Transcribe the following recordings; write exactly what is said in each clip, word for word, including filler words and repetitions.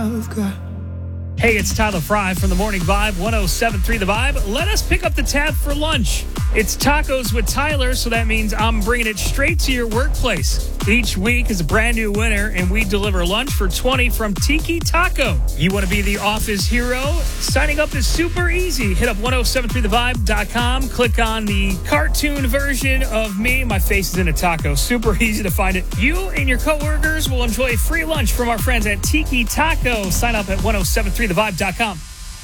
I've got. Hey, it's Tyler Fry from the Morning Vibe, one oh seven point three The Vibe. Let us pick up the tab for lunch. It's tacos with Tyler, so that means I'm bringing it straight to your workplace. Each week is a brand new winner, and we deliver lunch for twenty from Tiki Taco. You want to be the office hero? Signing up is super easy. Hit up ten seventy-three the vibe dot com. Click on the cartoon version of me. My face is in a taco. Super easy to find it. You and your coworkers will enjoy free lunch from our friends at Tiki Taco. Sign up at ten seventy-three the vibe dot com.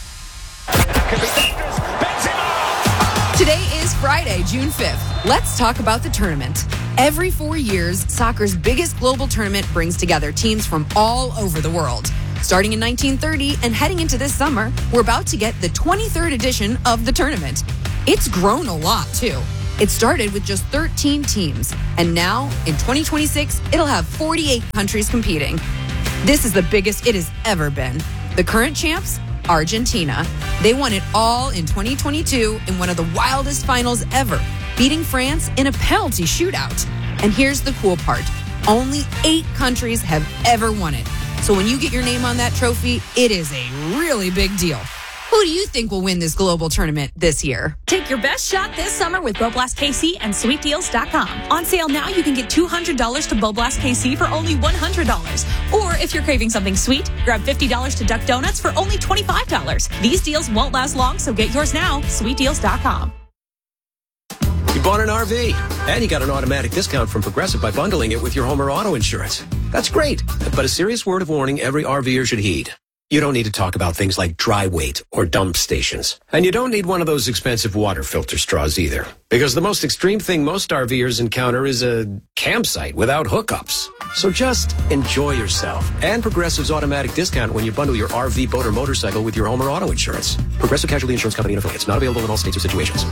Today is Friday, June fifth. Let's talk about the tournament. Every four years, soccer's biggest global tournament brings together teams from all over the world. Starting in nineteen thirty and heading into this summer, we're about to get the twenty-third edition of the tournament. It's grown a lot, too. It started with just thirteen teams, and now, in twenty twenty-six, it'll have forty-eight countries competing. This is the biggest it has ever been. The current champs? Argentina. They won it all in twenty twenty-two in one of the wildest finals ever, beating France in a penalty shootout. And here's the cool part. Only eight countries have ever won it. So when you get your name on that trophy, it is a really big deal. Who do you think will win this global tournament this year? Take your best shot this summer with Bow Blast K C and sweet deals dot com. On sale now, you can get two hundred dollars to Bow Blast K C for only one hundred dollars. Or if you're craving something sweet, grab fifty dollars to Duck Donuts for only twenty-five dollars. These deals won't last long, so get yours now. sweet deals dot com. You bought an R V, and you got an automatic discount from Progressive by bundling it with your home or auto insurance. That's great, but a serious word of warning every RVer should heed. You don't need to talk about things like dry weight or dump stations. And you don't need one of those expensive water filter straws either. Because the most extreme thing most RVers encounter is a campsite without hookups. So just enjoy yourself. And Progressive's automatic discount when you bundle your R V, boat, or motorcycle with your home or auto insurance. Progressive Casualty Insurance Company and affiliates. Not available in all states or situations.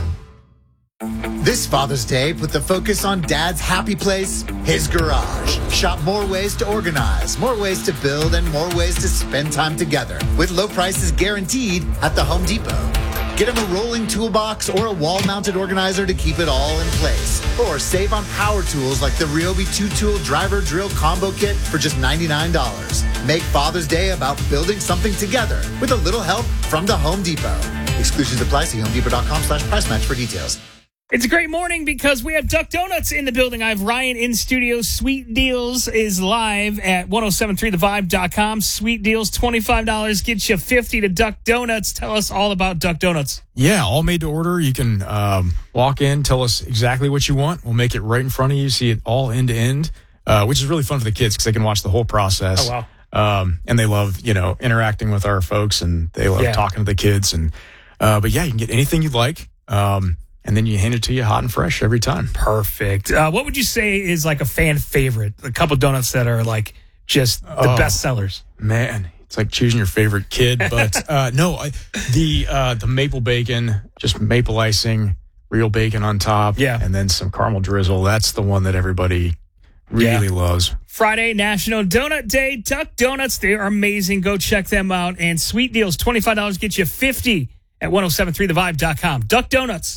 This Father's Day, put the focus on Dad's happy place, his garage. Shop more ways to organize, more ways to build, and more ways to spend time together. With low prices guaranteed at the Home Depot. Get him a rolling toolbox or a wall-mounted organizer to keep it all in place. Or save on power tools like the Ryobi two-tool driver drill combo kit for just ninety-nine dollars. Make Father's Day about building something together with a little help from the Home Depot. Exclusions apply. See home depot dot com slash price match for details. It's a great morning because we have Duck Donuts in the building. I have Ryan in studio. Sweet Deals is live at ten seventy-three the vibe dot com. Sweet Deals, twenty-five dollars gets you fifty to Duck Donuts. Tell us all about Duck Donuts. Yeah, all made to order. You can um, walk in, tell us exactly what you want. We'll make it right in front of you. See it all end to end, uh, which is really fun for the kids because they can watch the whole process. Oh, wow. Um, and they love, you know, interacting with our folks, and they love Yeah. talking to the kids. And uh, but yeah, you can get anything you'd like. Um, And then you hand it to you hot and fresh every time. Perfect. Uh, what would you say is like a fan favorite? A couple donuts that are like just the Oh, best sellers. Man, it's like choosing your favorite kid. But uh, no, I, the uh, the maple bacon, just maple icing, real bacon on top. Yeah. And then some caramel drizzle. That's the one that everybody really Yeah. loves. Friday, National Donut Day. Duck Donuts, they are amazing. Go check them out. And Sweet Deals, twenty-five dollars gets you fifty at ten seventy-three the vibe dot com. Duck Donuts.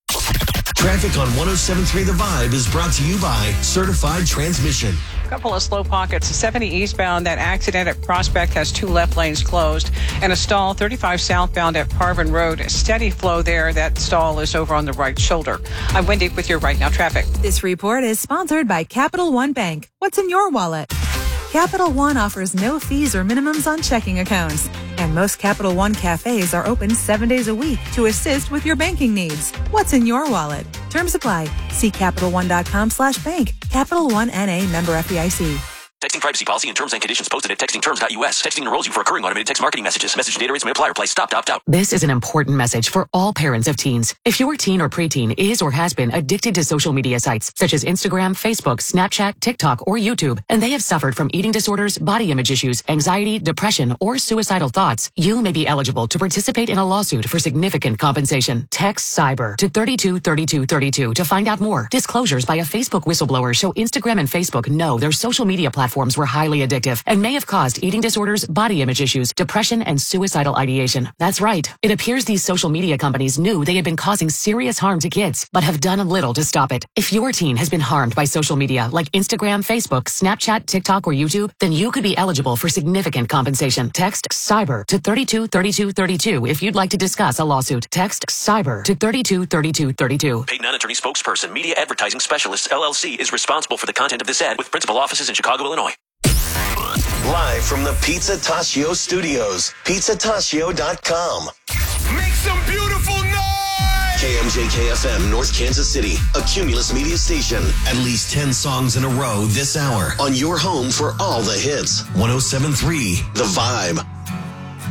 Traffic on ten seventy-three The Vibe is brought to you by Certified Transmission. A couple of slow pockets. seventy eastbound, that accident at Prospect has two left lanes closed. And a stall, thirty-five southbound at Parvin Road. Steady flow there. That stall is over on the right shoulder. I'm Wendy with your Right Now traffic. This report is sponsored by Capital One Bank. What's in your wallet? Capital One offers no fees or minimums on checking accounts. And most Capital One cafes are open seven days a week to assist with your banking needs. What's in your wallet? Terms apply. See Capital One dot com slash bank. Capital One N A member F D I C. Texting privacy policy and terms and conditions posted at texting terms dot U S. Texting enrolls you for recurring automated text marketing messages. Message data rates may apply. Reply stop to opt out. This is an important message for all parents of teens. If your teen or preteen is or has been addicted to social media sites such as Instagram, Facebook, Snapchat, TikTok, or YouTube, and they have suffered from eating disorders, body image issues, anxiety, depression, or suicidal thoughts, you may be eligible to participate in a lawsuit for significant compensation. Text CYBER to thirty-two thirty-two thirty-two to find out more. Disclosures by a Facebook whistleblower show Instagram and Facebook know their social media platforms platforms were highly addictive and may have caused eating disorders, body image issues, depression, and suicidal ideation. That's right. It appears these social media companies knew they had been causing serious harm to kids, but have done little to stop it. If your teen has been harmed by social media like Instagram, Facebook, Snapchat, TikTok, or YouTube, then you could be eligible for significant compensation. Text CYBER to thirty-two thirty-two thirty-two if you'd like to discuss a lawsuit. Text CYBER to thirty-two thirty-two thirty-two. Paid non-attorney spokesperson, Media Advertising Specialists, L L C, is responsible for the content of this ad with principal offices in Chicago, Illinois. Live from the Pizza Tacio studios, pizza tacio dot com. Make some beautiful noise! K M J K F M, North Kansas City, a Cumulus media station. At least ten songs in a row this hour on your home for all the hits. one oh seven point three The Vibe.